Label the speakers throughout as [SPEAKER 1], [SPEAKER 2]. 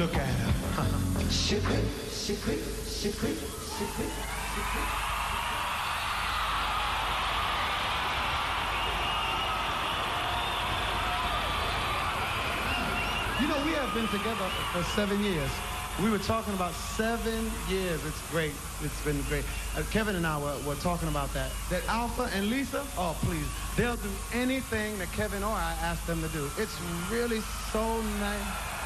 [SPEAKER 1] Look at him.
[SPEAKER 2] Secret, secret, secret, secret, secret.
[SPEAKER 1] You know, we have been together for 7 years. We were talking about 7 years. It's great. It's been great. Kevin and I were talking about that. That Alpha and Lisa, oh, please, they'll do anything that Kevin or I ask them to do. It's really so nice.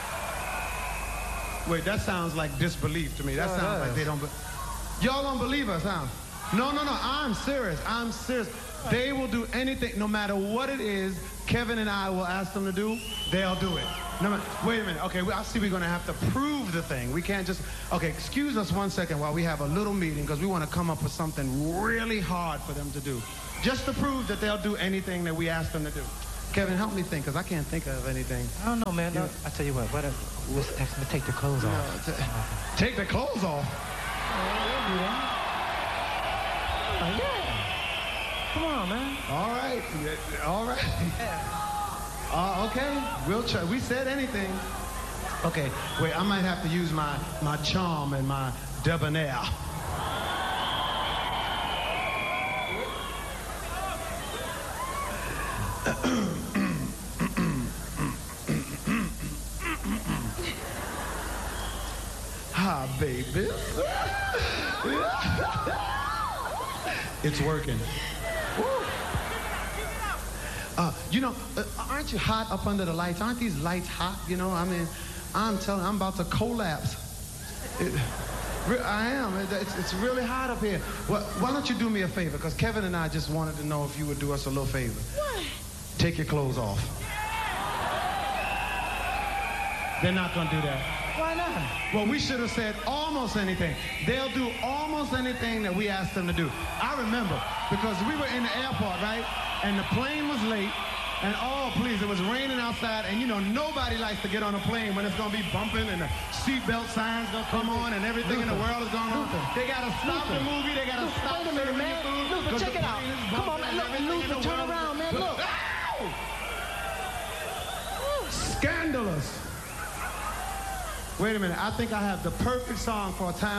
[SPEAKER 1] Wait, that sounds like disbelief to me. That sounds like they don't... Y'all don't believe us, huh? No, I'm serious. I'm serious. They will do anything, no matter what it is Kevin and I will ask them to do, they'll do it. No matter, wait a minute. Okay, I see we're going to have to prove the thing. We can't just... Okay, excuse us 1 second while we have a little meeting, because we want to come up with something really hard for them to do. Just to prove that they'll do anything that we ask them to do. Kevin, help me think, because I can't think of anything.
[SPEAKER 3] I don't know, man. No, I tell you what, let's take the clothes off.
[SPEAKER 1] No, take the clothes off?
[SPEAKER 3] Yeah. Come on, man.
[SPEAKER 1] All right. All right. Okay. We'll try. We said anything. Okay. Wait, I might have to use my charm and my debonair. Hi, baby. It's working. You know, aren't you hot up under the lights? Aren't these lights hot? You know, I mean, I'm telling you, I'm about to collapse. I am. It's really hot up here. Well, why don't you do me a favor? Because Kevin and I just wanted to know if you would do us a little favor.
[SPEAKER 4] What?
[SPEAKER 1] Take your clothes off. They're not going to do that.
[SPEAKER 3] Why not?
[SPEAKER 1] Well, we should have said almost anything. They'll do almost anything that we asked them to do. I remember, because we were in the airport, right? And the plane was late. And oh, please, it was raining outside. And, you know, nobody likes to get on a plane when it's going to be bumping and the seatbelt signs going to come on and everything in the world is going on. They got to stop the movie. They got to stop
[SPEAKER 3] Wait a minute, man. Luther, check it out. Come on, man. Look, Luther, turn around, man. Look.
[SPEAKER 1] Scandalous. Wait a minute. I think I have the perfect song for a time